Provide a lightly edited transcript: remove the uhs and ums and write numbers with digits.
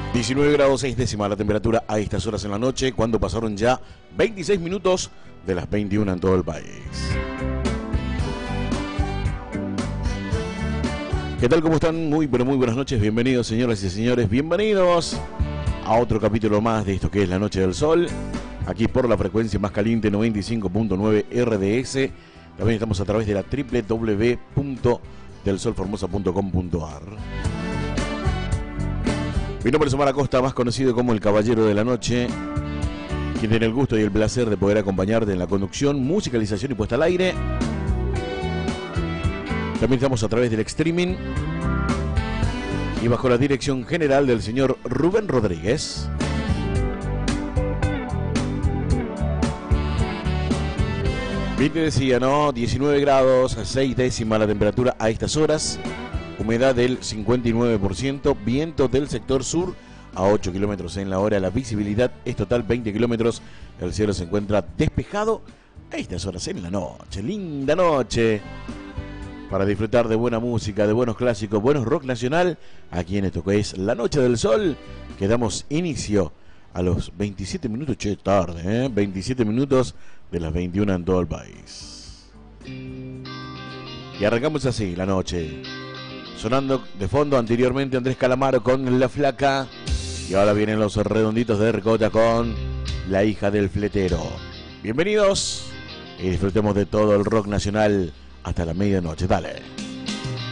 19 grados 6 décimas la temperatura a estas horas en la noche, cuando pasaron ya 26 minutos de las 21 en todo el país. ¿Qué tal? ¿Cómo están? Muy buenas noches. Bienvenidos, señoras y señores. Bienvenidos a otro capítulo más de esto que es La Noche del Sol. Aquí por la frecuencia más caliente 95.9 RDS. También estamos a través de la www.delsolformosa.com.ar. Mi nombre es Omar Acosta, más conocido como el Caballero de la Noche, quien tiene el gusto y el placer de poder acompañarte en la conducción, musicalización y puesta al aire. También estamos a través del streaming y bajo la dirección general del señor Rubén Rodríguez. Bien te decía, ¿no? 19 grados, 6 décimas la temperatura a estas horas. Humedad del 59%, viento del sector sur a 8 kilómetros en la hora. La visibilidad es total 20 kilómetros. El cielo se encuentra despejado a estas horas en la noche. Linda noche para disfrutar de buena música, de buenos clásicos, buenos rock nacional. Aquí en esto que es La Noche del Sol, que damos inicio a los 27 minutos, tarde, 27 minutos de las 21 en todo el país. Y arrancamos así la noche. Sonando de fondo anteriormente Andrés Calamaro con La Flaca. Y ahora vienen los redonditos de ricota con La Hija del Fletero. Bienvenidos y disfrutemos de todo el rock nacional hasta la medianoche. Dale.